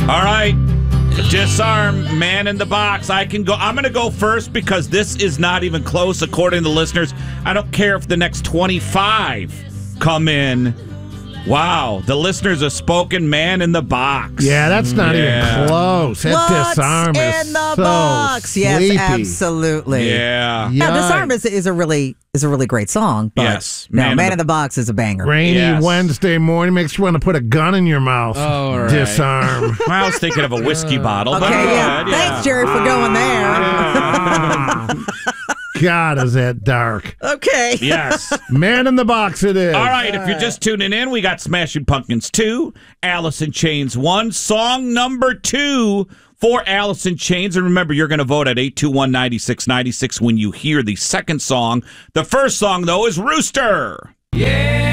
All right. Disarm, Man in the Box. I can go. I'm going to go first because this is not even close according to the listeners. I don't care if the next 25 come in. Wow, the listeners have spoken. Man in the Box. Yeah, that's not even close. That What's Disarm is in the so box? sleepy. Yes, absolutely. Yeah. Yeah, Disarm is a really great song. But Yes, Man in the Box is a banger. Rainy Wednesday morning makes you want to put a gun in your mouth. All right. Disarm. Well, I was thinking of a whiskey bottle. Okay, but yeah. good, Thanks, Jerry, for going there. God, is that dark. Okay. Yes. Man in the Box it is. All right, if you're just tuning in, we got Smashing Pumpkins 2, Alice in Chains 1, song number 2 for Alice in Chains. And remember, you're going to vote at 821-9696 when you hear the second song. The first song, though, is Rooster. Yeah.